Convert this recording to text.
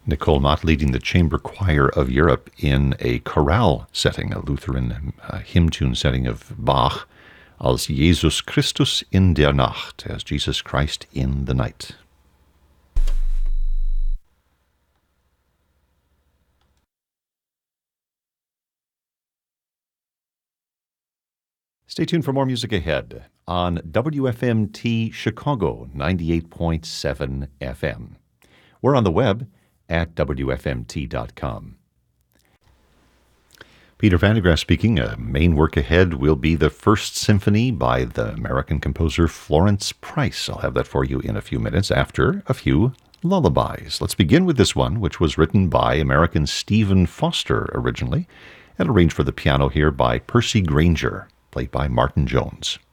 Nicole Mott leading the Chamber Choir of Europe in a chorale setting, a Lutheran hymn tune setting of Bach, als Jesus Christus in der Nacht, as Jesus Christ in the night. Stay tuned for more music ahead on WFMT Chicago 98.7 FM. We're on the web at WFMT.com. Peter Van de Graaff speaking. Main work ahead will be the First Symphony by the American composer Florence Price. I'll have that for you in a few minutes after a few lullabies. Let's begin with this one, which was written by American Stephen Foster originally and arranged for the piano here by Percy Grainger, played by Martin Jones.